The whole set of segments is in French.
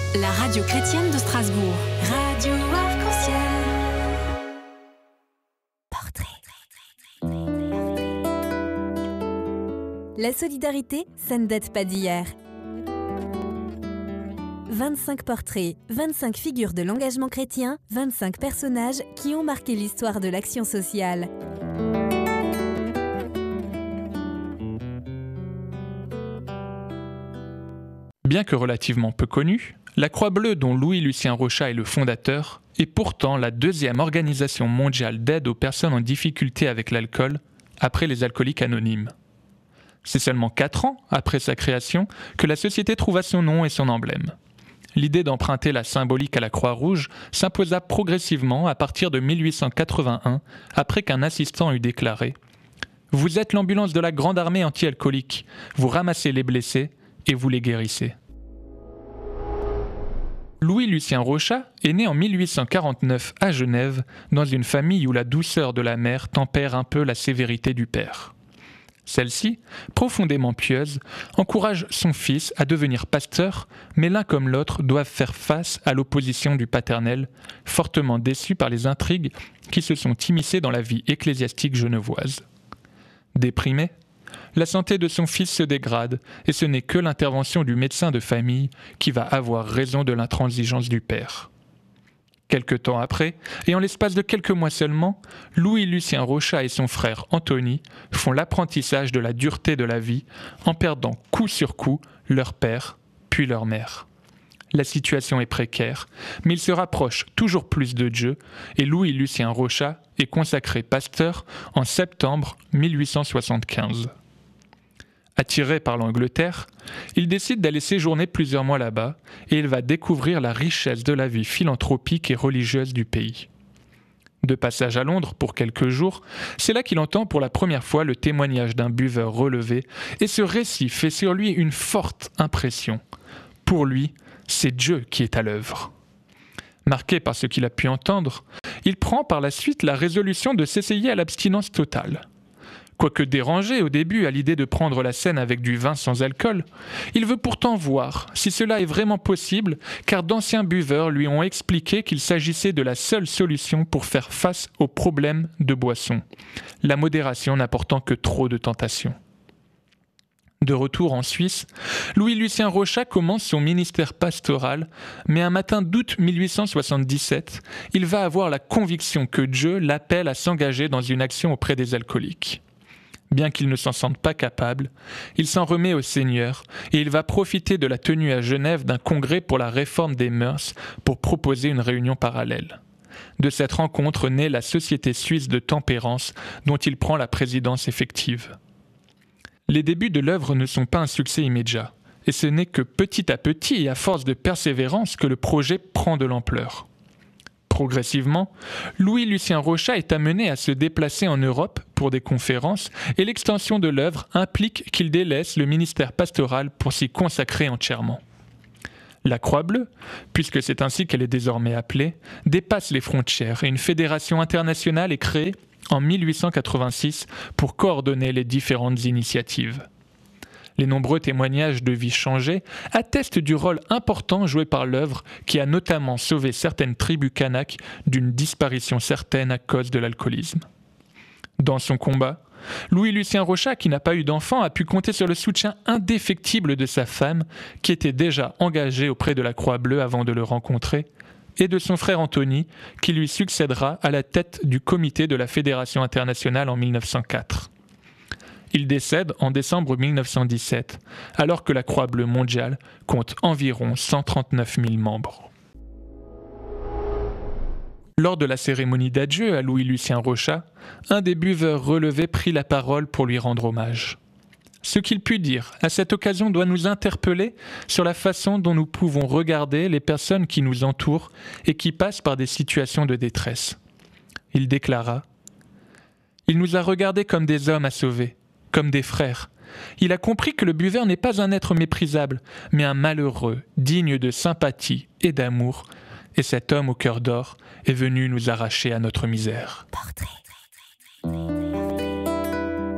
La radio chrétienne de Strasbourg. Radio Arc-en-Ciel. Portrait. La solidarité, ça ne date pas d'hier. 25 portraits, 25 figures de l'engagement chrétien, 25 personnages qui ont marqué l'histoire de l'action sociale. Bien que relativement peu connue, la Croix-Bleue, dont Louis-Lucien Rochat est le fondateur, est pourtant la deuxième organisation mondiale d'aide aux personnes en difficulté avec l'alcool, après les Alcooliques Anonymes. C'est seulement 4 ans après sa création que la société trouva son nom et son emblème. L'idée d'emprunter la symbolique à la Croix-Rouge s'imposa progressivement à partir de 1881, après qu'un assistant eut déclaré « Vous êtes l'ambulance de la grande armée anti-alcoolique, vous ramassez les blessés et vous les guérissez. » Louis-Lucien Rochat est né en 1849 à Genève, dans une famille où la douceur de la mère tempère un peu la sévérité du père. Celle-ci, profondément pieuse, encourage son fils à devenir pasteur, mais l'un comme l'autre doivent faire face à l'opposition du paternel, fortement déçu par les intrigues qui se sont immiscées dans la vie ecclésiastique genevoise. Déprimé, la santé de son fils se dégrade et ce n'est que l'intervention du médecin de famille qui va avoir raison de l'intransigeance du père. Quelque temps après, et en l'espace de quelques mois seulement, Louis-Lucien Rochat et son frère Anthony font l'apprentissage de la dureté de la vie en perdant coup sur coup leur père, puis leur mère. La situation est précaire, mais ils se rapprochent toujours plus de Dieu et Louis-Lucien Rochat est consacré pasteur en septembre 1875. Attiré par l'Angleterre, il décide d'aller séjourner plusieurs mois là-bas et il va découvrir la richesse de la vie philanthropique et religieuse du pays. De passage à Londres pour quelques jours, c'est là qu'il entend pour la première fois le témoignage d'un buveur relevé et ce récit fait sur lui une forte impression. Pour lui, c'est Dieu qui est à l'œuvre. Marqué par ce qu'il a pu entendre, il prend par la suite la résolution de s'essayer à l'abstinence totale. Quoique dérangé au début à l'idée de prendre la scène avec du vin sans alcool, il veut pourtant voir si cela est vraiment possible, car d'anciens buveurs lui ont expliqué qu'il s'agissait de la seule solution pour faire face aux problèmes de boisson, la modération n'apportant que trop de tentations. De retour en Suisse, Louis-Lucien Rochat commence son ministère pastoral, mais un matin d'août 1877, il va avoir la conviction que Dieu l'appelle à s'engager dans une action auprès des alcooliques. Bien qu'il ne s'en sente pas capable, il s'en remet au Seigneur et il va profiter de la tenue à Genève d'un congrès pour la réforme des mœurs pour proposer une réunion parallèle. De cette rencontre naît la Société suisse de tempérance dont il prend la présidence effective. Les débuts de l'œuvre ne sont pas un succès immédiat, et ce n'est que petit à petit et à force de persévérance que le projet prend de l'ampleur. Progressivement, Louis-Lucien Rochat est amené à se déplacer en Europe pour des conférences et l'extension de l'œuvre implique qu'il délaisse le ministère pastoral pour s'y consacrer entièrement. La Croix-Bleue, puisque c'est ainsi qu'elle est désormais appelée, dépasse les frontières et une fédération internationale est créée en 1886 pour coordonner les différentes initiatives. Les nombreux témoignages de vies changées attestent du rôle important joué par l'œuvre qui a notamment sauvé certaines tribus kanaks d'une disparition certaine à cause de l'alcoolisme. Dans son combat, Louis-Lucien Rochat, qui n'a pas eu d'enfant, a pu compter sur le soutien indéfectible de sa femme, qui était déjà engagée auprès de la Croix-Bleue avant de le rencontrer, et de son frère Anthony, qui lui succédera à la tête du comité de la Fédération internationale en 1904. Il décède en décembre 1917, alors que la Croix-Bleue mondiale compte environ 139 000 membres. Lors de la cérémonie d'adieu à Louis-Lucien Rochat, un des buveurs relevés prit la parole pour lui rendre hommage. Ce qu'il put dire à cette occasion doit nous interpeller sur la façon dont nous pouvons regarder les personnes qui nous entourent et qui passent par des situations de détresse. Il déclara « Il nous a regardés comme des hommes à sauver, comme des frères. Il a compris que le buveur n'est pas un être méprisable, mais un malheureux, digne de sympathie et d'amour. Et cet homme au cœur d'or est venu nous arracher à notre misère. » Portrait.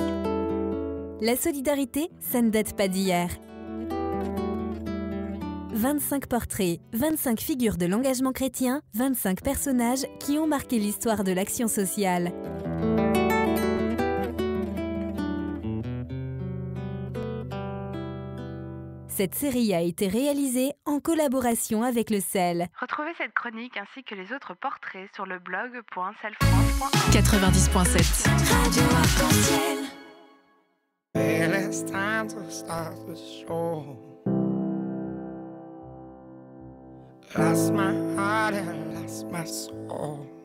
La solidarité, ça ne date pas d'hier. 25 portraits, 25 figures de l'engagement chrétien, 25 personnages qui ont marqué l'histoire de l'action sociale. Cette série a été réalisée en collaboration avec le CEL. Retrouvez cette chronique ainsi que les autres portraits sur le blog.celfrance.org. 90.7 Radio Arc-en-Ciel. Well, it's time to start the show. Lost my heart and lost my soul.